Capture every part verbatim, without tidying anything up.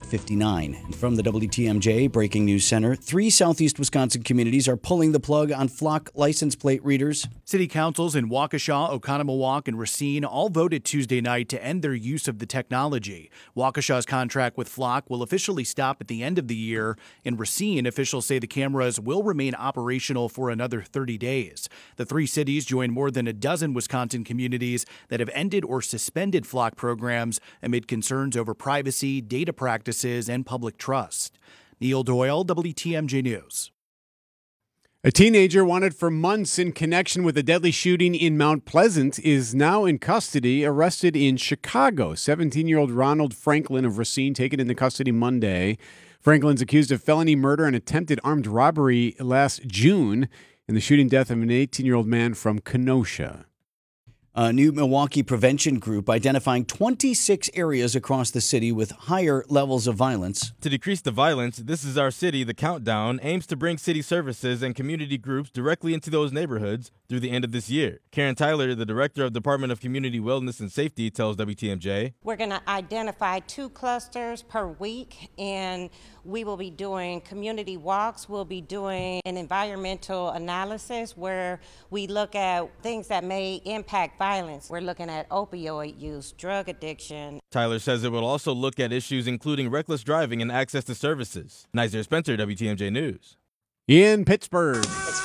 fifty-nine. And from the W T M J Breaking News Center, three southeast Wisconsin communities are pulling the plug on Flock license plate readers. City councils in Waukesha, Oconomowoc, and Racine all voted Tuesday night to end their use of the technology. Waukesha's contract with Flock will officially stop at the end of the year. In Racine, officials say the cameras will remain operational for another thirty days. The three cities join more than a dozen Wisconsin communities that have ended or suspended Flock programs amid concerns over privacy, data practices, and public trust. Neil Doyle, W T M J News. A teenager wanted for months in connection with a deadly shooting in Mount Pleasant is now in custody, arrested in Chicago. seventeen-year-old Ronald Franklin of Racine taken into custody Monday. Franklin's accused of felony murder and attempted armed robbery last June in the shooting death of an eighteen-year-old man from Kenosha. A new Milwaukee prevention group identifying twenty-six areas across the city with higher levels of violence. To decrease the violence, This Is Our City, The Countdown, aims to bring city services and community groups directly into those neighborhoods through the end of this year. Karen Tyler, the director of Department of Community Wellness and Safety, tells W T M J. We're going to identify two clusters per week, and we will be doing community walks. We'll be doing an environmental analysis where we look at things that may impact violence. We're looking at opioid use, drug addiction. Tyler says it will also look at issues including reckless driving and access to services. Nizer Spencer, W T M J News. In Pittsburgh,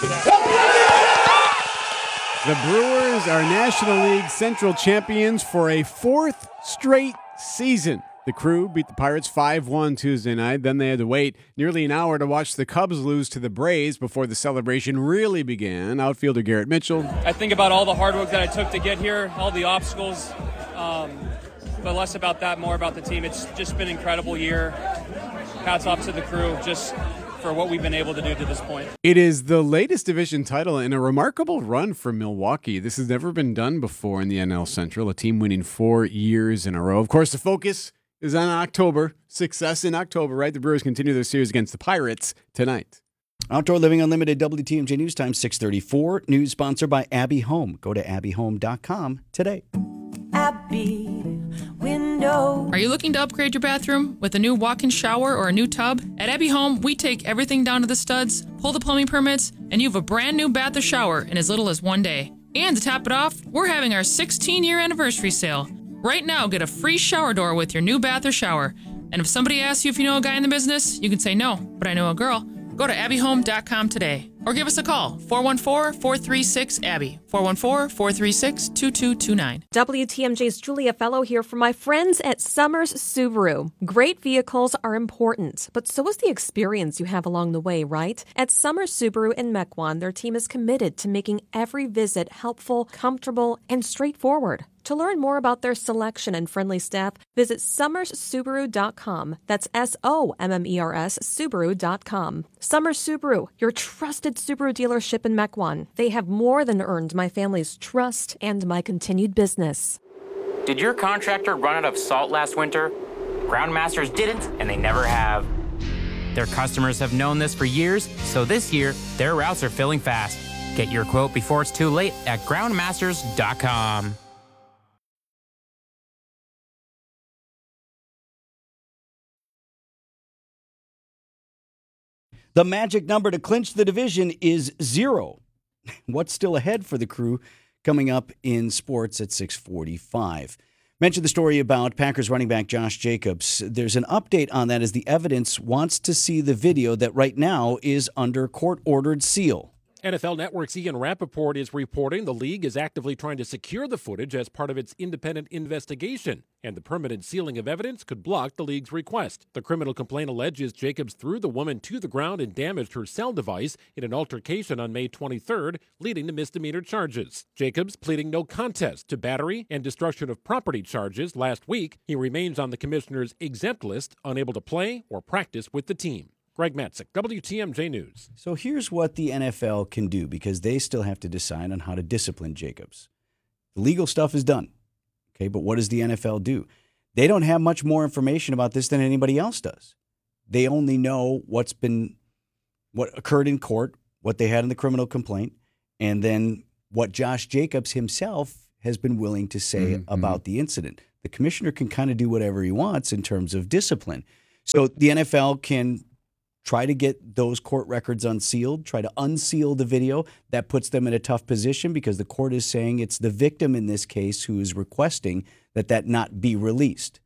the Brewers are National League Central champions for a fourth straight season. The Crew beat the Pirates five one Tuesday night. Then they had to wait nearly an hour to watch the Cubs lose to the Braves before the celebration really began. Outfielder Garrett Mitchell. I think about all the hard work that I took to get here, all the obstacles, um, but less about that, more about the team. It's just been an incredible year. Hats off to the Crew just for what we've been able to do to this point. It is the latest division title and a remarkable run for Milwaukee. This has never been done before in the N L Central, a team winning four years in a row. Of course, the focus is on October. Success in October, right? The Brewers continue their series against the Pirates tonight. Outdoor Living Unlimited, W T M J News Time, six thirty-four. News sponsored by Abbey Home. Go to abbey home dot com today. Abbey Window. Are you looking to upgrade your bathroom with a new walk-in shower or a new tub? At Abbey Home, we take everything down to the studs, pull the plumbing permits, and you have a brand new bath or shower in as little as one day. And to top it off, we're having our sixteen-year anniversary sale. Right now, get a free shower door with your new bath or shower. And if somebody asks you if you know a guy in the business, you can say no, but I know a girl. Go to abbey home dot com today or give us a call, four one four, four three six, A B B Y, four one four, four three six, two two two nine. W T M J's Julia Fellow here for my friends at Summers Subaru. Great vehicles are important, but so is the experience you have along the way, right? At Summers Subaru in Mequon, their team is committed to making every visit helpful, comfortable, and straightforward. To learn more about their selection and friendly staff, visit summers subaru dot com. That's S O M M E R S, Subaru dot com. Summers Subaru, your trusted Subaru dealership in Mequon. They have more than earned my family's trust and my continued business. Did your contractor run out of salt last winter? Groundmasters didn't, and they never have. Their customers have known this for years, so this year, their routes are filling fast. Get your quote before it's too late at groundmasters dot com. The magic number to clinch the division is zero. What's still ahead for the Crew coming up in sports at six forty-five. Mentioned the story about Packers running back Josh Jacobs. There's an update on that as the evidence wants to see the video that right now is under court-ordered seal. N F L Network's Ian Rappaport is reporting the league is actively trying to secure the footage as part of its independent investigation, and the permanent sealing of evidence could block the league's request. The criminal complaint alleges Jacobs threw the woman to the ground and damaged her cell device in an altercation on May twenty-third, leading to misdemeanor charges. Jacobs pleading no contest to battery and destruction of property charges last week. He remains on the commissioner's exempt list, unable to play or practice with the team. Greg Matzik, W T M J News. So here's what the N F L can do, because they still have to decide on how to discipline Jacobs. The legal stuff is done, okay, but what does the N F L do? They don't have much more information about this than anybody else does. They only know what's been, what occurred in court, what they had in the criminal complaint, and then what Josh Jacobs himself has been willing to say mm-hmm. about the incident. The commissioner can kind of do whatever he wants in terms of discipline. So the N F L can try to get those court records unsealed, try to unseal the video. That puts them in a tough position because the court is saying it's the victim in this case who is requesting that that not be released.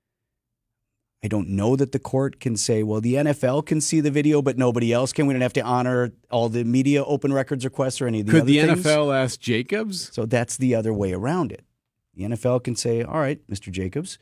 I don't know that the court can say, well, the N F L can see the video, but nobody else can. We don't have to honor all the media open records requests or any of the Could other the things. N F L ask Jacobs? So that's the other way around it. The N F L can say, all right, Mister Jacobs,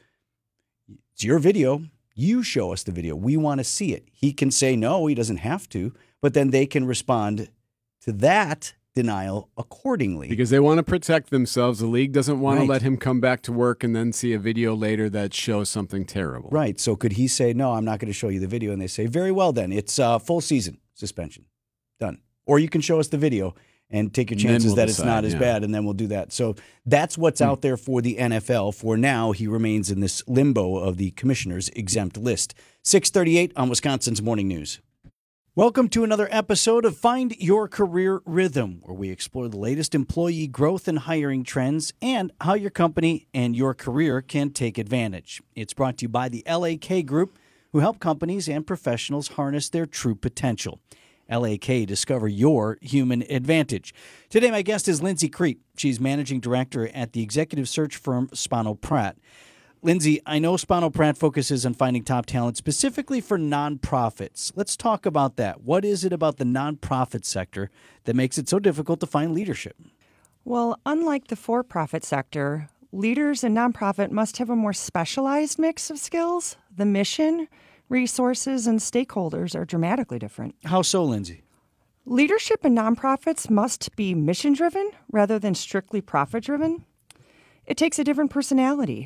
it's your video. You show us the video. We want to see it. He can say no, he doesn't have to, but then they can respond to that denial accordingly. Because they want to protect themselves. The league doesn't want Right. to let him come back to work and then see a video later that shows something terrible. Right. So could he say, no, I'm not going to show you the video? And they say, very well then. It's uh, full season suspension. Done. Or you can show us the video and take your And then chances we'll that decide, it's not as yeah. bad, and then we'll do that. So that's what's Hmm. out there for the N F L. For now, he remains in this limbo of the commissioner's exempt list. six thirty-eight on Wisconsin's Morning News. Welcome to another episode of Find Your Career Rhythm, where we explore the latest employee growth and hiring trends and how your company and your career can take advantage. It's brought to you by the L A K Group, who help companies and professionals harness their true potential. L A K, discover your human advantage. Today, my guest is Lindsay Crete. She's managing director at the executive search firm Spano Pratt. Lindsay, I know Spano Pratt focuses on finding top talent specifically for nonprofits. Let's talk about that. What is it about the nonprofit sector that makes it so difficult to find leadership? Well, unlike the for-profit sector, leaders in nonprofit must have a more specialized mix of skills. The mission, resources, and stakeholders are dramatically different. How so, Lindsay? Leadership in nonprofits must be mission-driven rather than strictly profit-driven. It takes a different personality.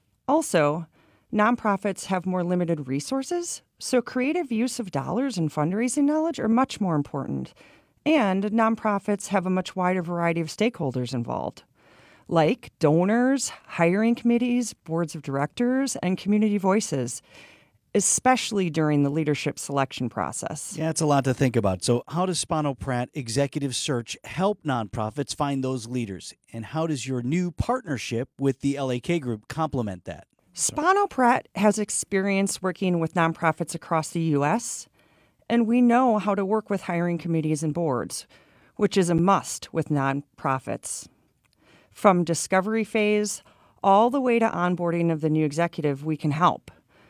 Also, nonprofits have more limited resources, so creative use of dollars and fundraising knowledge are much more important. And nonprofits have a much wider variety of stakeholders involved, like donors, hiring committees, boards of directors, and community voices, especially during the leadership selection process. Yeah, it's a lot to think about. So how does Spano Pratt Executive Search help nonprofits find those leaders? And how does your new partnership with the L A K Group complement that? Spano Pratt has experience working with nonprofits across the U S, and we know how to work with hiring committees and boards, which is a must with nonprofits. From discovery phase all the way to onboarding of the new executive, we can help.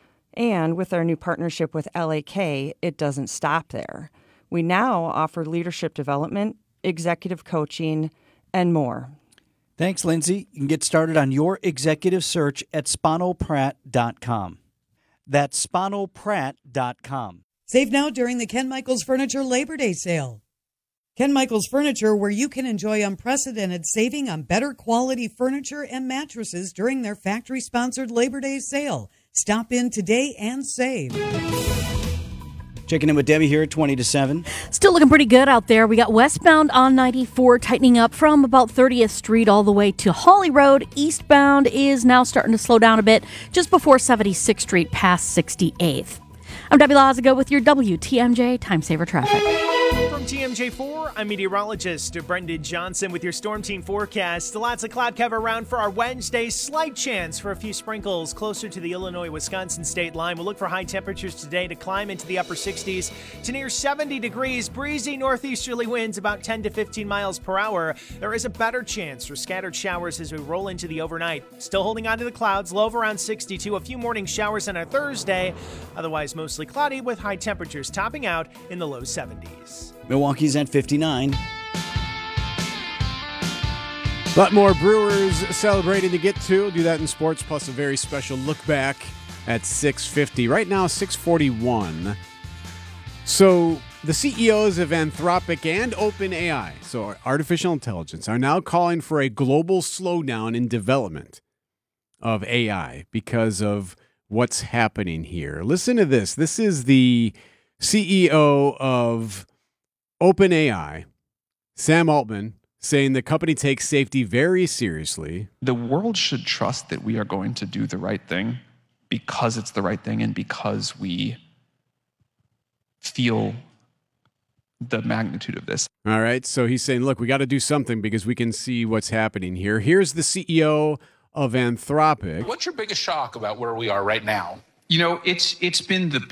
And with our new partnership with L A K, it doesn't stop there. We now offer leadership development, executive coaching, and more. Thanks, Lindsay. You can get started on your executive search at spano pratt dot com. That's spano pratt dot com. Save now during the Ken Michaels Furniture Labor Day sale. Ken Michaels Furniture, where you can enjoy unprecedented saving on better quality furniture and mattresses during their factory-sponsored Labor Day sale. Stop in today and save. Checking in with Debbie here at twenty to seven. Still looking pretty good out there. We got westbound on ninety-four tightening up from about thirtieth Street all the way to Holly Road. Eastbound is now starting to slow down a bit just before seventy-sixth Street past sixty-eighth. I'm Debbie Lazago with your W T M J Time Saver Traffic. From T M J four, I'm meteorologist Brendan Johnson with your Storm Team forecast. Lots of cloud cover around for our Wednesday. Slight chance for a few sprinkles closer to the Illinois-Wisconsin state line. We'll look for high temperatures today to climb into the upper sixties to near seventy degrees. Breezy northeasterly winds about ten to fifteen miles per hour. There is a better chance for scattered showers as we roll into the overnight. Still holding on to the clouds, low of around sixty-two. A few morning showers on our Thursday. Otherwise mostly cloudy with high temperatures topping out in the low seventies. Milwaukee's at fifty-nine. A lot more Brewers celebrating to get to. Do that in sports, plus a very special look back at six fifty. Right now, six forty-one. So the C E Os of Anthropic and OpenAI, so artificial intelligence, are now calling for a global slowdown in development of A I because of what's happening here. Listen to this. This is the C E O of OpenAI, Sam Altman, saying the company takes safety very seriously. The world should trust that we are going to do the right thing because it's the right thing and because we feel the magnitude of this. All right, so he's saying, look, we got to do something because we can see what's happening here. Here's the C E O of Anthropic. What's your biggest shock about where we are right now You know, it's it's been the